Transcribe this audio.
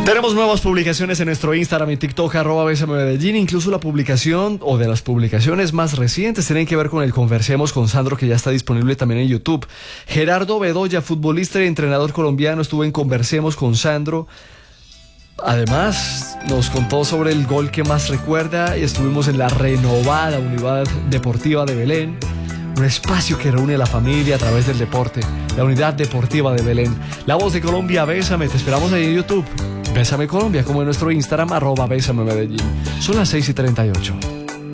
Tenemos nuevas publicaciones en nuestro Instagram y TikTok, @BésameMedellín. Incluso la publicación o de las publicaciones más recientes tienen que ver con el Conversemos con Sandro, que ya está disponible también en YouTube. Gerardo Bedoya, futbolista y entrenador colombiano, estuvo en Conversemos con Sandro. Además, nos contó sobre el gol que más recuerda y estuvimos en la renovada Unidad Deportiva de Belén. Un espacio que reúne a la familia a través del deporte. La Unidad Deportiva de Belén. La Voz de Colombia, Bésame. Te esperamos ahí en YouTube. Bésame Colombia, como en nuestro Instagram, @BésameMedellín. Son las 6:38.